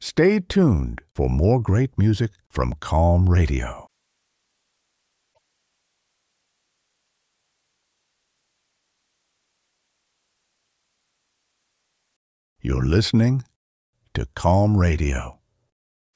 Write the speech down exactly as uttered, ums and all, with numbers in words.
Stay tuned for more great music from Calm Radio. You're listening to Calm Radio.